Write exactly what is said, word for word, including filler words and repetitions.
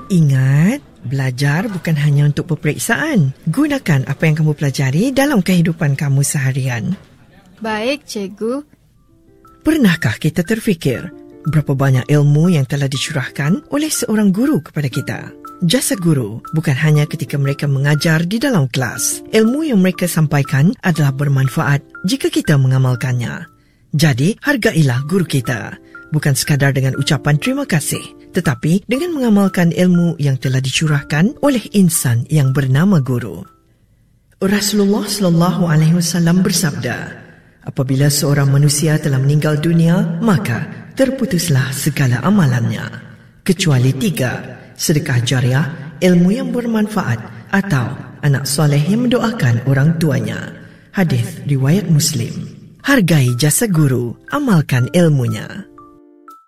Ingat, belajar bukan hanya untuk peperiksaan. Gunakan apa yang kamu pelajari dalam kehidupan kamu seharian. Baik, cikgu. Pernahkah kita terfikir berapa banyak ilmu yang telah dicurahkan oleh seorang guru kepada kita? Jasa guru bukan hanya ketika mereka mengajar di dalam kelas. Ilmu yang mereka sampaikan adalah bermanfaat jika kita mengamalkannya. Jadi, hargailah guru kita. Bukan sekadar dengan ucapan terima kasih, tetapi dengan mengamalkan ilmu yang telah dicurahkan oleh insan yang bernama guru. Rasulullah sallallahu alaihi wasallam bersabda, apabila seorang manusia telah meninggal dunia, maka terputuslah segala amalannya, kecuali tiga: sedekah jariah, ilmu yang bermanfaat, atau anak soleh yang mendoakan orang tuanya. Hadis riwayat Muslim. Hargai jasa guru, amalkan ilmunya.